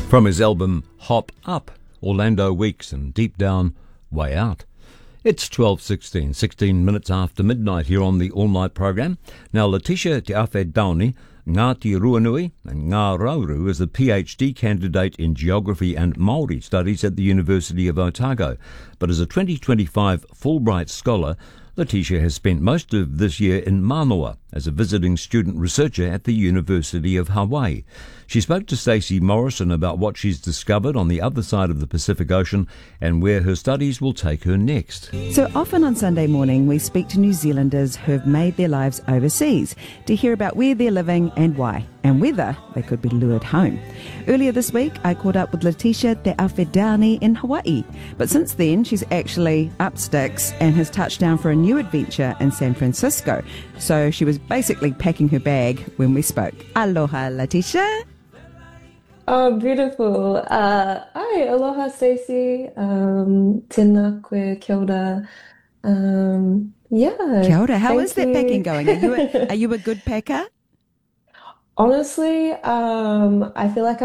From his album Hop Up, Orlando Weeks and Deep Down, Way Out. It's 12:16, 16 minutes after midnight here on the all-night program. Now, Letitia Te Awhedawni, Ngāti Ruanui and Ngā Rauru is a PhD candidate in Geography and Māori Studies at the University of Otago. But as a 2025 Fulbright scholar, Letitia has spent most of this year in Manoa as a visiting student researcher at the University of Hawaii. She spoke to Stacey Morrison about what she's discovered on the other side of the Pacific Ocean and where her studies will take her next. So often on Sunday morning we speak to New Zealanders who have made their lives overseas to hear about where they're living and why, and whether they could be lured home. Earlier this week I caught up with Letitia Te Awhedawni in Hawaii, but since then she's actually up sticks and has touched down for a new adventure in San Francisco. So she was basically packing her bag when we spoke. Aloha, Letitia. Oh, beautiful. Hi, aloha, Stacey. Tēnā koe, kia ora. Yeah. Kia ora. How is that packing going? Are you a good packer? Honestly, I feel like